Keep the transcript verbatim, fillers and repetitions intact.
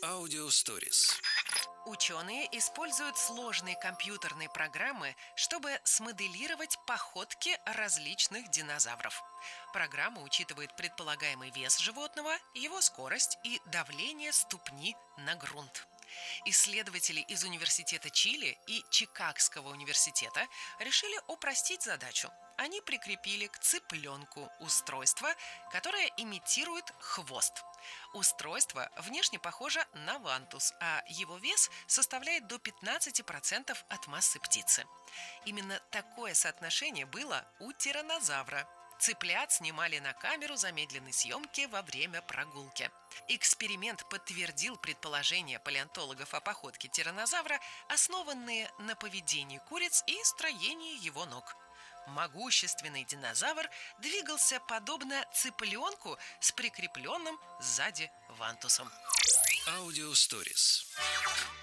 Audio Stories. Ученые используют сложные компьютерные программы, чтобы смоделировать походки различных динозавров. Программа учитывает предполагаемый вес животного, его скорость и давление ступни на грунт. Исследователи из Университета Чили и Чикагского университета решили упростить задачу. Они прикрепили к цыпленку устройство, которое имитирует хвост. Устройство внешне похоже на вантус, а его вес составляет до пятнадцати процентов от массы птицы. Именно такое соотношение было у тираннозавра. Цыплят снимали на камеру замедленной съемки во время прогулки. Эксперимент подтвердил предположения палеонтологов о походке тираннозавра, основанные на поведении куриц и строении его ног. Могущественный динозавр двигался подобно цыпленку с прикрепленным сзади вантусом. Audio Stories.